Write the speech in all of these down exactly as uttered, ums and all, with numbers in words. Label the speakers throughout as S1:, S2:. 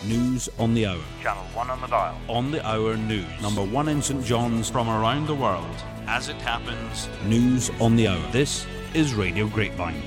S1: News on the hour.
S2: Channel one on the dial.
S1: On the hour news. Number one in St John's from around the world. As it happens, news on the hour. This is Radio Grapevine.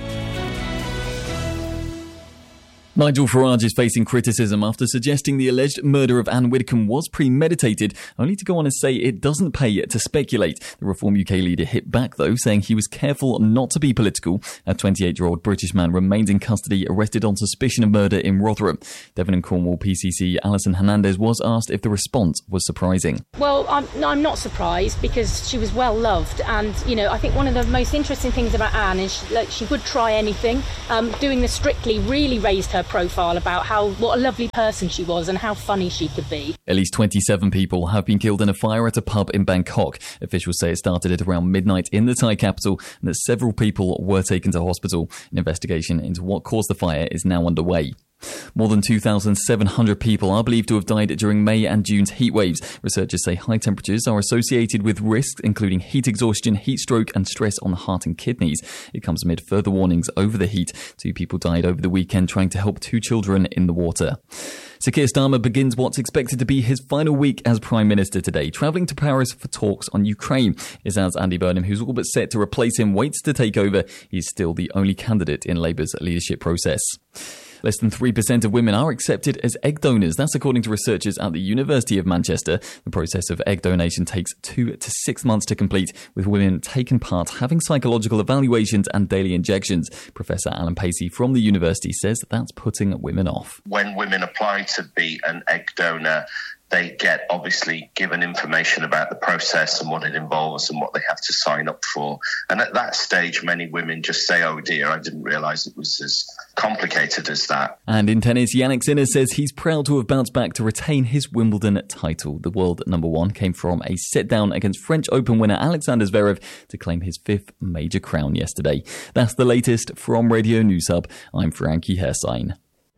S3: Nigel Farage is facing criticism after suggesting the alleged murder of Anne Widdecombe was premeditated, only to go on and say it doesn't pay to speculate. The Reform U K leader hit back, though, saying he was careful not to be political. A twenty-eight-year-old British man remains in custody, arrested on suspicion of murder in Rotherham. Devon and Cornwall P C C Alison Hernandez was asked if the response was surprising.
S4: Well, I'm, I'm not surprised because she was well loved, and, you know, I think one of the most interesting things about Anne is she, like, she would try anything. Um, doing the Strictly really raised her profile about how what a lovely person she was and how funny she could be.
S3: At least twenty-seven people have been killed in a fire at a pub in Bangkok. Officials say it started at around midnight in the Thai capital and that several people were taken to hospital. An investigation into what caused the fire is now underway. More than two thousand seven hundred people are believed to have died during May and June's heat waves. Researchers say high temperatures are associated with risks including heat exhaustion, heat stroke and stress on the heart and kidneys. It comes amid further warnings over the heat. Two people died over the weekend trying to help two children in the water. Sir Keir Starmer begins what's expected to be his final week as Prime Minister today, travelling to Paris for talks on Ukraine. Issa's Andy Burnham, who's all but set to replace him, waits to take over. He's still the only candidate in Labour's leadership process. Less than three percent of women are accepted as egg donors. That's according to researchers at the University of Manchester. The process of egg donation takes two to six months to complete, with women taking part, having psychological evaluations and daily injections. Professor Alan Pacey from the university says that's putting women off.
S5: When women apply to be an egg donor, they get obviously given information about the process and what it involves and what they have to sign up for. And at that stage, many women just say, oh dear, I didn't realise it was as complicated as that.
S3: And in tennis, Jannik Sinner says he's proud to have bounced back to retain his Wimbledon title. The world number one came from a sit-down against French Open winner Alexander Zverev to claim his fifth major crown yesterday. That's the latest from Radio News Hub. I'm Frankie Hersign.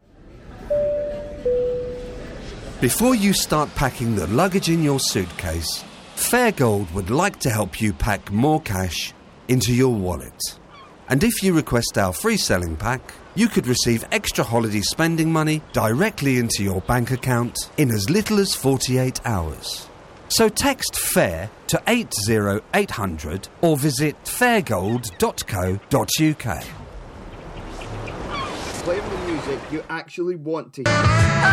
S6: Before you start packing the luggage in your suitcase, Fairgold would like to help you pack more cash into your wallet. And if you request our free selling pack, you could receive extra holiday spending money directly into your bank account in as little as forty-eight hours. So text FAIR to eight zero eight hundred or visit fairgold dot co dot uk.
S7: Play the music you actually want to hear.